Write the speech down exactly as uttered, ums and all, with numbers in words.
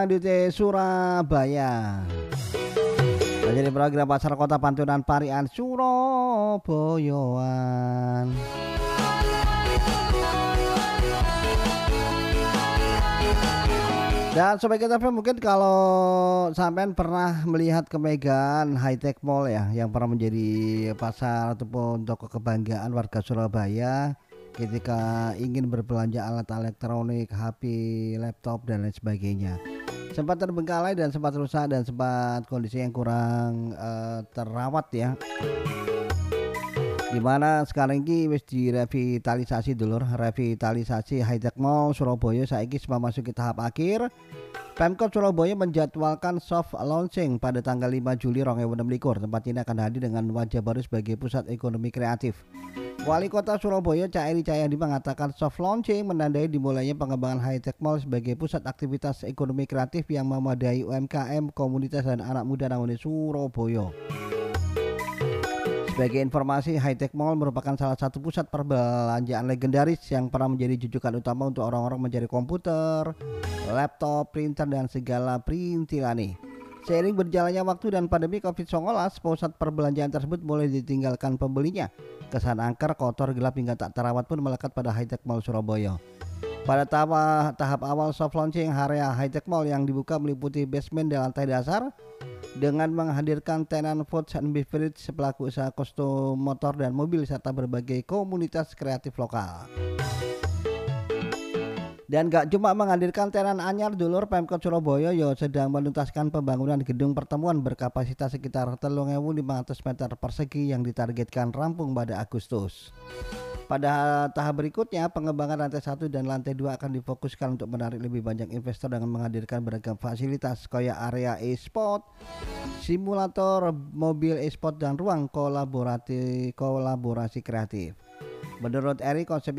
Bintang di Surabaya. Jadi program Pasar Kota Pantunan Parian Surabayaan. Dan Sobat Kita mungkin kalau sampean pernah melihat kemegahan High Tech Mall ya, yang pernah menjadi pasar ataupun toko kebanggaan warga Surabaya ketika ingin berbelanja alat elektronik, H P, laptop dan lain sebagainya. Sempat terbengkalai dan sempat rusak dan sempat kondisi yang kurang uh, terawat ya. Dimana sekarang ini wis direvitalisasi dulur, revitalisasi High Tech Mall Surabaya saiki memasuki tahap akhir. Pemkot Surabaya menjadwalkan soft launching pada tanggal lima Juli dua ribu enam belas. Tempat ini akan hadir dengan wajah baru sebagai pusat ekonomi kreatif. Wali Kota Surabaya Cak Eri Cahyadi mengatakan soft launching menandai dimulainya pengembangan High Tech Mall sebagai pusat aktivitas ekonomi kreatif yang memadai U M K M, komunitas dan anak muda nangone Surabaya. Sebagai informasi, High Tech Mall merupakan salah satu pusat perbelanjaan legendaris yang pernah menjadi jujukan utama untuk orang-orang mencari komputer, laptop, printer, dan segala perintilani. Seiring berjalannya waktu dan pandemi covid sembilan belas, pusat perbelanjaan tersebut mulai ditinggalkan pembelinya. Kesan angker, kotor, gelap hingga tak terawat pun melekat pada High Tech Mall Surabaya. Pada tahap, tahap awal soft launching, area High Tech Mall yang dibuka meliputi basement dan lantai dasar dengan menghadirkan tenan Foods and Beverage pelaku usaha kostum motor dan mobil serta berbagai komunitas kreatif lokal. Dan gak cuma menghadirkan tenan anyar dulur, Pemkot Surabaya yo sedang menuntaskan pembangunan gedung pertemuan berkapasitas sekitar tiga ribu lima ratus meter persegi yang ditargetkan rampung pada Agustus. Pada tahap berikutnya, pengembangan lantai satu dan lantai dua akan difokuskan untuk menarik lebih banyak investor dengan menghadirkan beragam fasilitas kayak area e-sport, simulator mobil e-sport dan ruang kolaborasi kolaborasi kreatif. Menurut Eri, konsep